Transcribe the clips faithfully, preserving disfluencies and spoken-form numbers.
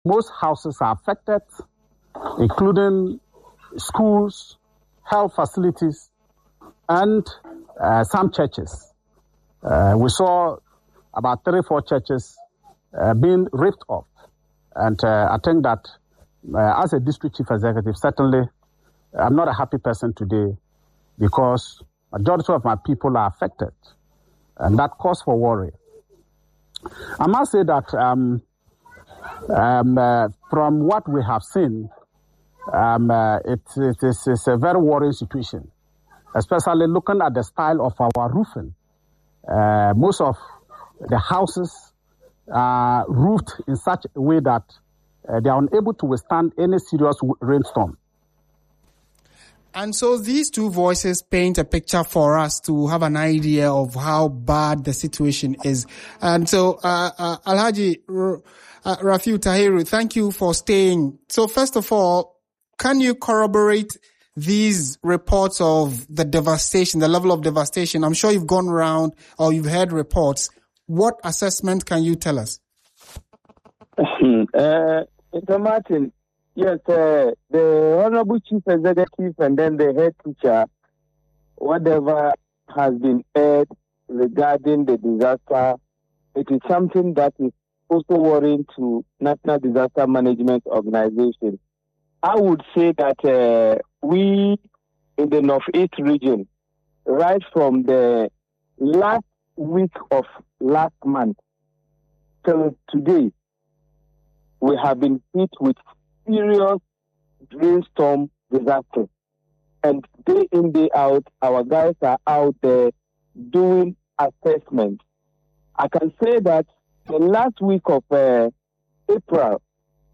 Most houses are affected, including schools, health facilities, and uh, some churches. Uh, we saw about three, four churches uh, being ripped off. And uh, I think that uh, as a district chief executive, certainly I'm not a happy person today because majority of my people are affected. And that cause for worry. I must say that um, um, uh, from what we have seen, um, uh, it, it is it's a very worrying situation, especially looking at the style of our roofing. Uh, most of the houses are roofed in such a way that uh, they are unable to withstand any serious rainstorm. And so these two voices paint a picture for us to have an idea of how bad the situation is. And so, uh, uh, Alhaji R- uh, Rafiu Tahiru, thank you for staying. So first of all, can you corroborate these reports of the devastation, the level of devastation? I'm sure you've gone around or you've heard reports. What assessment can you tell us? uh, Martin, yes, uh, the Honorable Chief Executive and then the head teacher, whatever has been aired regarding the disaster, it is something that is also worrying to National Disaster Management Organization. I would say that uh, we in the Northeast region, right from the last week of last month till today, we have been hit with serious rainstorm disaster. And day in, day out, our guys are out there doing assessment. I can say that the last week of uh, April,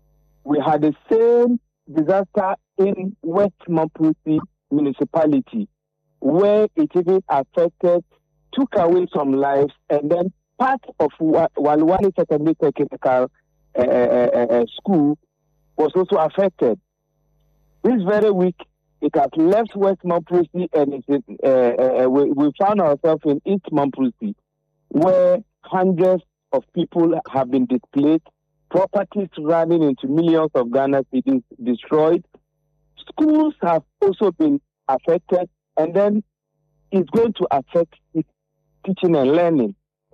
we had the same disaster in West Mamprusi municipality, where it even affected, took away some lives, and then part of Walwani Secondary Technical uh, uh, uh, School was also affected. This very week, it has left West Mamprusi, and it's, uh, uh, we, we found ourselves in East Mamprusi, where hundreds of people have been displaced, properties running into millions of Ghana cedis destroyed. Schools have also been affected, and then it's going to affect teaching and learning.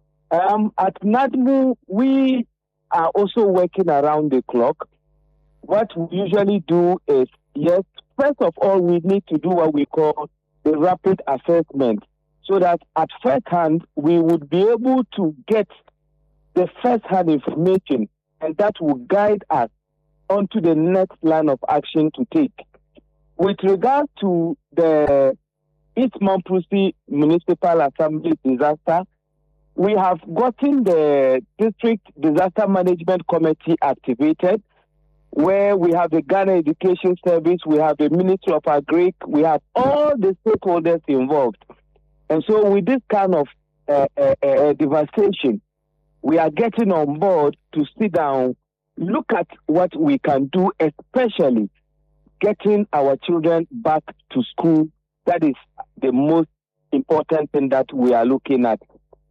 Um, at NADMU, we are also working around the clock. What we usually do is, yes, first of all, we need to do what we call the rapid assessment, so that at first hand, we would be able to get the first hand information, and that will guide us onto the next line of action to take. With regard to the East Mamprusi Municipal Assembly disaster, we have gotten the District Disaster Management Committee activated, where we have the Ghana Education Service, we have the Ministry of Agric, we have all the stakeholders involved. And so with this kind of uh, uh, uh, devastation, we are getting on board to sit down, look at what we can do, especially getting our children back to school. That is the most important thing that we are looking at.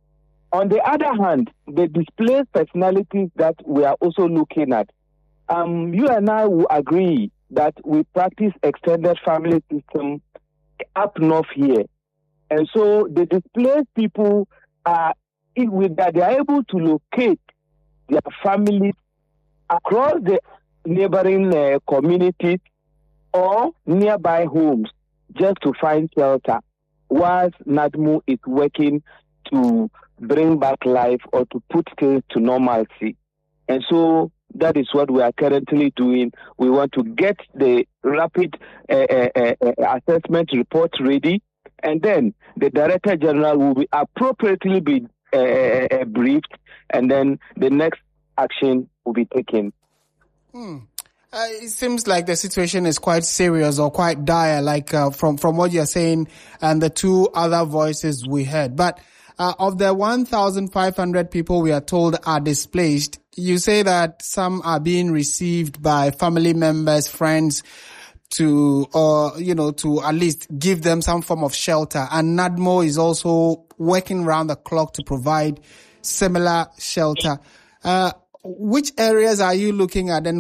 On the other hand, the displaced personalities that we are also looking at, um, you and I will agree that we practice extended family system up north here. And so the displaced people are, with that, they are able to locate their families across the neighboring uh, communities or nearby homes just to find shelter, whilst NADMU is working to bring back life or to put things to normalcy. And so that is what we are currently doing. We want to get the rapid uh, uh, uh, assessment report ready, and then the Director General will be appropriately be uh, uh, briefed, and then the next action will be taken. Hmm. Uh, it seems like the situation is quite serious or quite dire, like uh, from, from what you're saying and the two other voices we heard. But uh, of the one thousand five hundred people we are told are displaced, you say that some are being received by family members, friends, to, or, you know, to at least give them some form of shelter. And NADMO is also working around the clock to provide similar shelter. Uh, which areas are you looking at, and